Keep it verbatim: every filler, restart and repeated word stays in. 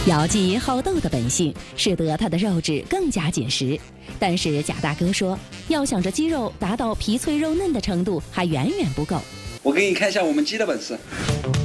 咬鸡好斗的本性，使得它的肉质更加紧实。但是贾大哥说，要想这鸡肉达到皮脆肉嫩的程度，还远远不够。 我给你看一下我们鸡的本事。